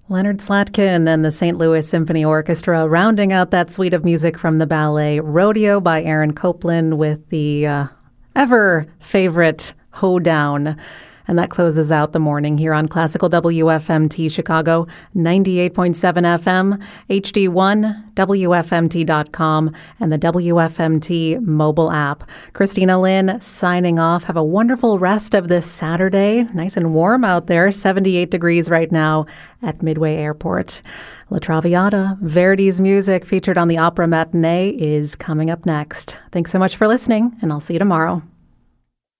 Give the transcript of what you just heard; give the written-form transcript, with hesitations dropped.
Leonard Slatkin and the St. Louis Symphony Orchestra rounding out that suite of music from the ballet Rodeo by Aaron Copland with the ever-favorite Hoedown. And that closes out the morning here on Classical WFMT Chicago, 98.7 FM, HD1, WFMT.com, and the WFMT mobile app. Christina Lynn signing off. Have a wonderful rest of this Saturday. Nice and warm out there, 78 degrees right now at Midway Airport. La Traviata, Verdi's music featured on the Opera Matinee is coming up next. Thanks so much for listening, and I'll see you tomorrow.